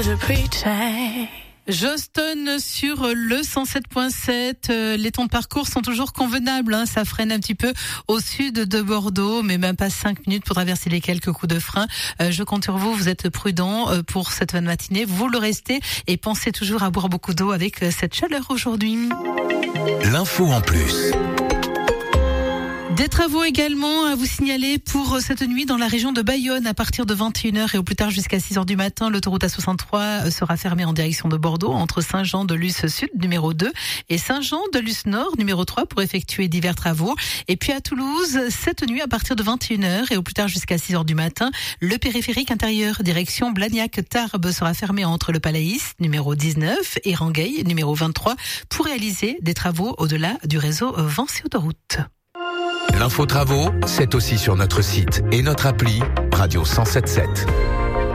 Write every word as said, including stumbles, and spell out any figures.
here to pretend. Joston sur le cent sept virgule sept. Euh, les temps de parcours sont toujours convenables. Hein. Ça freine un petit peu au sud de Bordeaux, mais même pas cinq minutes pour traverser les quelques coups de frein. Euh, je compte sur vous. Vous êtes prudents euh, pour cette fin de matinée. Vous le restez et pensez toujours à boire beaucoup d'eau avec euh, cette chaleur aujourd'hui. L'info en plus. Des travaux également à vous signaler pour cette nuit dans la région de Bayonne à partir de vingt et une heures et au plus tard jusqu'à six heures du matin. L'autoroute A soixante-trois sera fermée en direction de Bordeaux entre Saint-Jean-de-Luz Sud numéro deux et Saint-Jean-de-Luz Nord numéro trois pour effectuer divers travaux. Et puis à Toulouse, cette nuit à partir de vingt et une heures et au plus tard jusqu'à six heures du matin, le périphérique intérieur direction Blagnac-Tarbes sera fermé entre le Palaïs numéro dix-neuf et Rangueil numéro vingt-trois pour réaliser des travaux au-delà du réseau Vinci Autoroute. L'info travaux, c'est aussi sur notre site et notre appli Radio cent sept virgule sept.